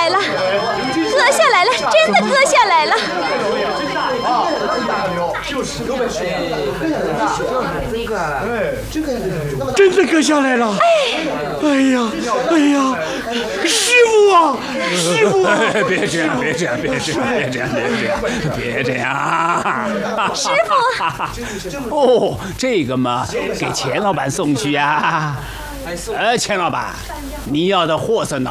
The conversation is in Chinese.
来了，割下来了，真的割下来了。 真的割下来了！哎呀，师傅啊，师傅啊！ 别这样！ 师傅， 哦，这个嘛，给钱老板送去呀。钱老板，你要的货色呢？